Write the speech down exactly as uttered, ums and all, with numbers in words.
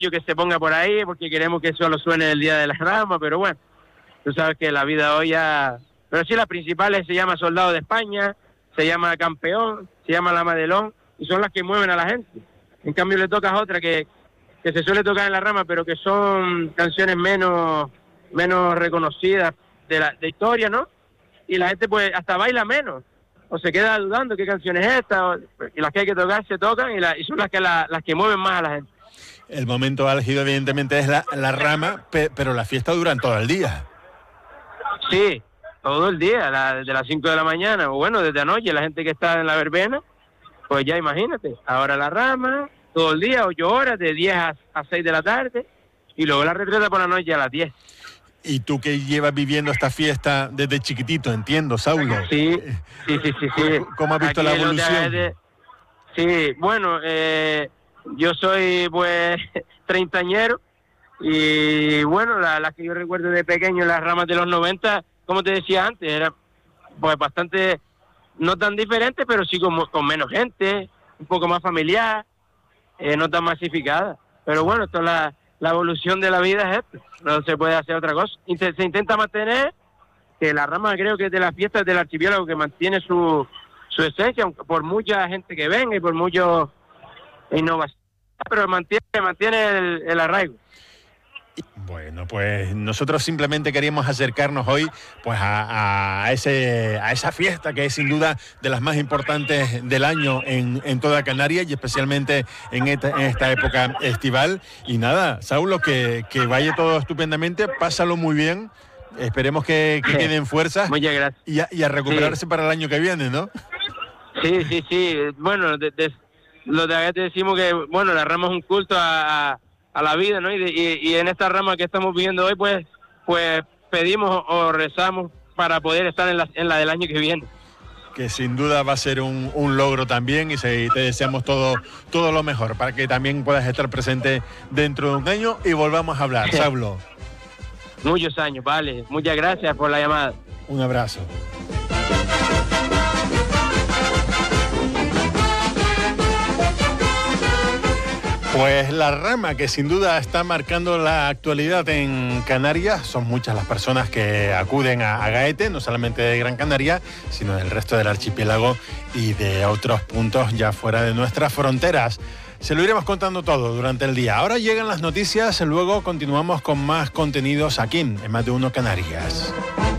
que se ponga por ahí, porque queremos que solo suene el Día de las Ramas, pero bueno, tú sabes que la vida hoy ya... Pero sí, las principales se llama Soldado de España, se llama Campeón, se llama La Madelón, y son las que mueven a la gente. En cambio le tocas otra que, que se suele tocar en la rama, pero que son canciones menos, menos reconocidas de la de historia, ¿no? Y la gente pues hasta baila menos, o se queda dudando qué canción es esta, o, y las que hay que tocar se tocan, y, la, y son las que, la, las que mueven más a la gente. El momento álgido evidentemente es la, la rama, pe, pero la fiesta dura todo el día. Sí, todo el día, la, desde las cinco de la mañana, o bueno, desde anoche, la gente que está en la verbena, pues ya imagínate, ahora la rama, todo el día, ocho horas, de diez a, a seis de la tarde, y luego la retreta por la noche a las diez. Y tú que llevas viviendo esta fiesta desde chiquitito, entiendo, Saulo. Sí, sí, sí, sí. sí. ¿Cómo has visto Aquí la evolución? De, sí, bueno, eh, yo soy pues treintañero, y bueno, las la que yo recuerdo de pequeño, las ramas de los noventa, como te decía antes, era pues bastante, no tan diferente, pero sí con, con menos gente, un poco más familiar, eh, no tan masificada. Pero bueno, esto es la, la evolución de la vida, es esto, no se puede hacer otra cosa. Se, se intenta mantener, que la rama creo que es de las fiestas del archipiélago que mantiene su, su esencia, por mucha gente que venga y por mucho innovación, pero mantiene, mantiene el, el arraigo. Bueno, pues nosotros simplemente queríamos acercarnos hoy pues a, a, ese, a esa fiesta que es sin duda de las más importantes del año en, en toda Canarias y especialmente en esta, en esta época estival. Y nada, Saulo, que, que vaya todo estupendamente, pásalo muy bien, esperemos que, que queden fuerzas. Muchas gracias. Y a, y a recuperarse sí. para el año que viene, ¿no? Sí, sí, sí, bueno, de, de, lo de acá te decimos que, bueno, la rama es un culto a... a a la vida, ¿no? Y, de, y, y en esta rama que estamos viviendo hoy, pues pues pedimos o rezamos para poder estar en la, en la del año que viene. Que sin duda va a ser un, un logro también y se, te deseamos todo, todo lo mejor para que también puedas estar presente dentro de un año y volvamos a hablar. Saulo. Muchos años, vale. Muchas gracias por la llamada. Un abrazo. Pues la rama que sin duda está marcando la actualidad en Canarias, son muchas las personas que acuden a, a Gaete, no solamente de Gran Canaria, sino del resto del archipiélago y de otros puntos ya fuera de nuestras fronteras. Se lo iremos contando todo durante el día. Ahora llegan las noticias, luego continuamos con más contenidos aquí en Más de Uno Canarias.